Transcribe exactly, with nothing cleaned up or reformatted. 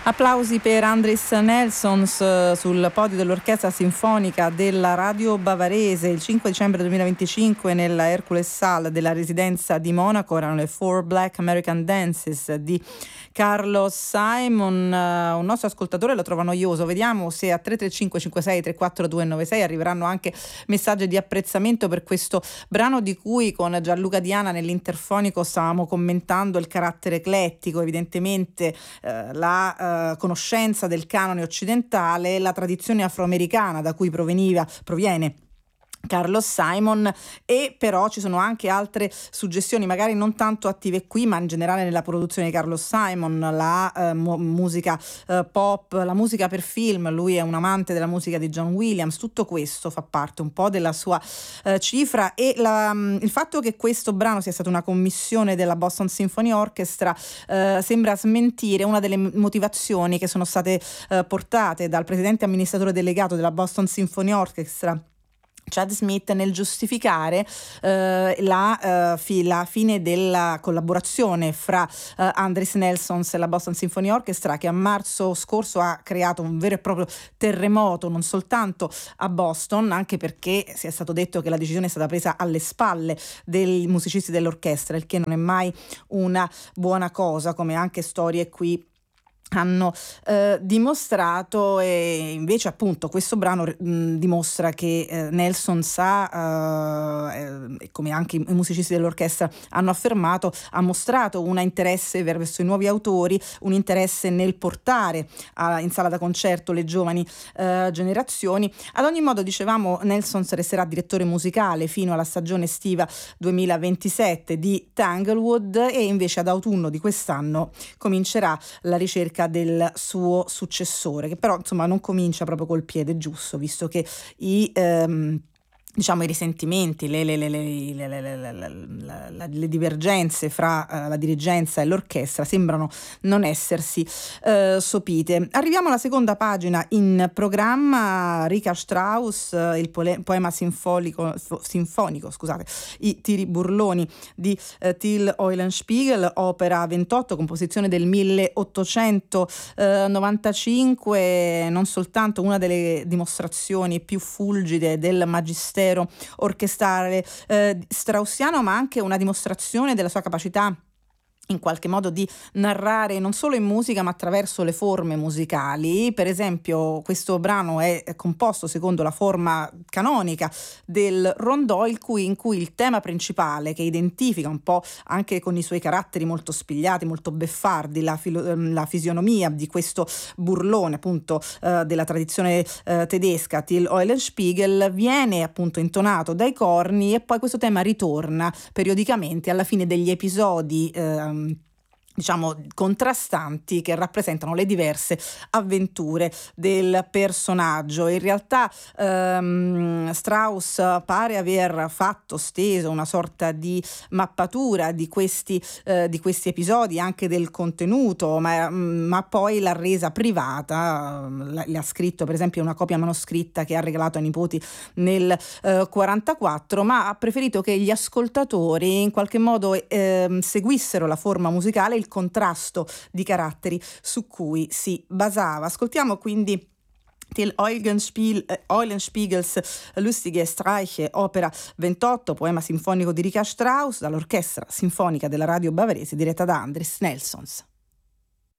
Applausi per Andris Nelsons sul podio dell'Orchestra Sinfonica della Radio Bavarese. Il cinque dicembre duemilaventicinque nella Hercules Hall della residenza di Monaco erano le Four Black American Dances di Carlos Simon. Uh, un nostro ascoltatore lo trova noioso. Vediamo se a tre tre cinque cinque sei tre quattro due nove sei arriveranno anche messaggi di apprezzamento per questo brano, di cui con Gianluca Diana nell'Interfonico stavamo commentando il carattere eclettico, evidentemente uh, la uh, conoscenza del canone occidentale, la tradizione afroamericana da cui proveniva, proviene Carlos Simon, e però ci sono anche altre suggestioni, magari non tanto attive qui, ma in generale nella produzione di Carlos Simon, la eh, mu- musica eh, pop, la musica per film. Lui è un amante della musica di John Williams, tutto questo fa parte un po' della sua eh, cifra, e la, il fatto che questo brano sia stata una commissione della Boston Symphony Orchestra eh, sembra smentire una delle motivazioni che sono state eh, portate dal presidente amministratore delegato della Boston Symphony Orchestra, Chad Smith, nel giustificare eh, la, uh, fi, la fine della collaborazione fra uh, Andris Nelsons e la Boston Symphony Orchestra, che a marzo scorso ha creato un vero e proprio terremoto non soltanto a Boston, anche perché si è stato detto che la decisione è stata presa alle spalle dei musicisti dell'orchestra, il che non è mai una buona cosa, come anche storie qui hanno eh, dimostrato. E invece appunto questo brano mh, dimostra che eh, Nelson sa, eh, eh, come anche i musicisti dell'orchestra hanno affermato, ha mostrato un interesse verso i nuovi autori, un interesse nel portare a, in sala da concerto le giovani eh, generazioni. Ad ogni modo, dicevamo, Nelson resterà direttore musicale fino alla stagione estiva duemilaventisette di Tanglewood, e invece ad autunno di quest'anno comincerà la ricerca del suo successore, che però insomma non comincia proprio col piede giusto, visto che i ehm, diciamo i risentimenti, le, le, le, le, le, le, le, le, le, le divergenze fra uh, la dirigenza e l'orchestra sembrano non essersi uh, sopite. Arriviamo alla seconda pagina in programma. Richard Strauss, uh, il pole- poema sinfonico, sinfonico scusate, I tiri burloni di uh, Till Eulenspiegel, opera ventotto, composizione del milleottocentonovantacinque, non soltanto una delle dimostrazioni più fulgide del magistero orchestrale eh, straussiano, ma anche una dimostrazione della sua capacità in qualche modo di narrare non solo in musica ma attraverso le forme musicali. Per esempio questo brano è composto secondo la forma canonica del rondò, in cui, in cui il tema principale, che identifica un po' anche con i suoi caratteri molto spigliati, molto beffardi, la, filo, la fisionomia di questo burlone appunto eh, della tradizione eh, tedesca, Till Eulenspiegel, viene appunto intonato dai corni, e poi questo tema ritorna periodicamente alla fine degli episodi eh, diciamo contrastanti che rappresentano le diverse avventure del personaggio. In realtà ehm, Strauss pare aver fatto steso una sorta di mappatura di questi, eh, di questi episodi, anche del contenuto, ma, ma poi l'ha resa privata. Le ha scritto per esempio una copia manoscritta che ha regalato ai nipoti nel eh, quarantaquattro, ma ha preferito che gli ascoltatori in qualche modo eh, seguissero la forma musicale, il contrasto di caratteri su cui si basava. Ascoltiamo quindi Till Eulenspiegel, äh, Eulenspiegels Lustige Streiche, opera ventotto, poema sinfonico di Richard Strauss, dall'Orchestra Sinfonica della Radio Bavarese, diretta da Andris Nelsons.